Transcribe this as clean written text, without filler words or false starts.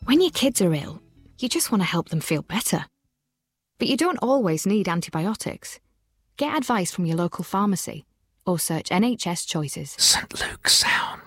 When your kids are ill, you just want to help them feel better. But you don't always need antibiotics. Get advice from your local pharmacy or search NHS Choices. St Luke's Sound.